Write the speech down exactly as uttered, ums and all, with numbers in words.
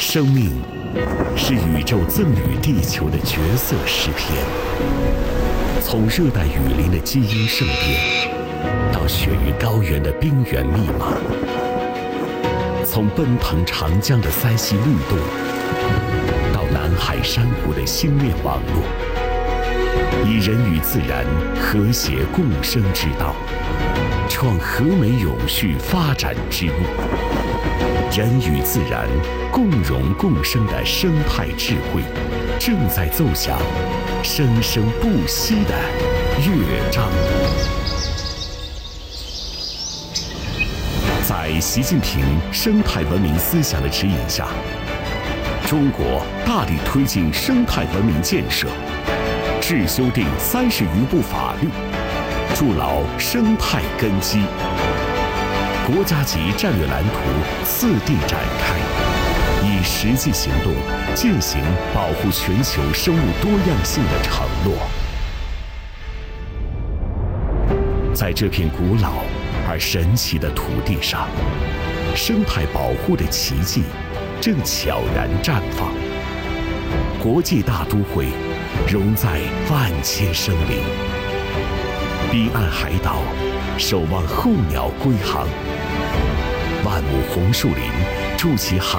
生命是宇宙赠予地球的绝色诗篇，从热带雨林的基因圣殿，到雪域高原的冰原密码，从奔腾长江的塞西律动，到南海珊瑚的星链网络，以人与自然和谐共生之道，创和美永续发展之路。人与自然共荣共生的生态智慧，正在奏响生生不息的乐章。在习近平生态文明思想的指引下，中国大力推进生态文明建设，制修订三十余部法律，筑牢生态根基。国家级战略蓝图次第展开，以实际行动践行保护全球生物多样性的承诺。在这片古老而神奇的土地上，生态保护的奇迹正悄然绽放。国际大都会融在万千生灵，彼岸海岛守望候鸟归航，万亩红树林筑起航